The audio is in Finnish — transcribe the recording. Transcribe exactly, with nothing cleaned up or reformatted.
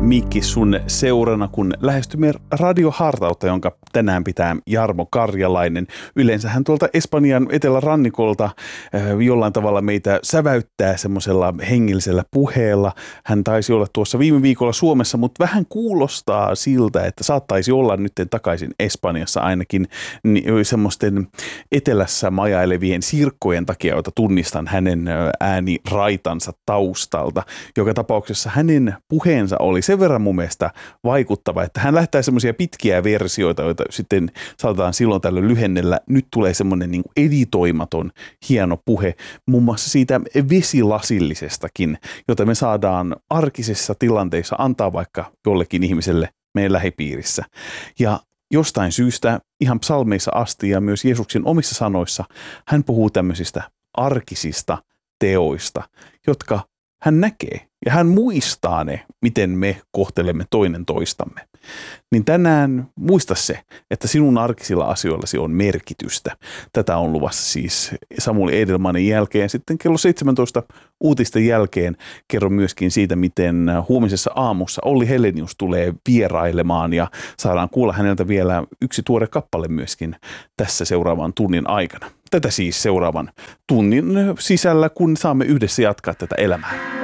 Mikki sun seurana, kun lähestymme radiohartautta, jonka tänään pitää Jarmo Karjalainen. Yleensä hän tuolta Espanjan etelärannikolta jollain tavalla meitä säväyttää semmoisella hengellisellä puheella. Hän taisi olla tuossa viime viikolla Suomessa, mutta vähän kuulostaa siltä, että saattaisi olla nyt takaisin Espanjassa ainakin semmoisten etelässä majailevien sirkkojen takia, joita tunnistan hänen ääniraitansa taustalta. Joka tapauksessa hänen puheensa oli sen verran mun mielestä vaikuttava, että hän lähtee semmoisia pitkiä versioita, joita sitten saatetaan silloin tällöin lyhennellä. Nyt tulee semmoinen niin kuin editoimaton hieno puhe, muun muassa siitä vesilasillisestakin, jota me saadaan arkisessa tilanteissa antaa vaikka jollekin ihmiselle meidän lähipiirissä. Ja jostain syystä ihan psalmeissa asti ja myös Jeesuksen omissa sanoissa hän puhuu tämmöisistä arkisista teoista, jotka hän näkee ja hän muistaa ne, miten me kohtelemme toinen toistamme. Niin tänään muista se, että sinun arkisilla asioillasi on merkitystä. Tätä on luvassa siis Samuel Edelmanin jälkeen. Sitten kello seitsemäntoista uutisten jälkeen kerron myöskin siitä, miten huomisessa aamussa Olli Helenius tulee vierailemaan ja saadaan kuulla häneltä vielä yksi tuore kappale myöskin tässä seuraavan tunnin aikana. Tätä siis seuraavan tunnin sisällä, kun saamme yhdessä jatkaa tätä elämää.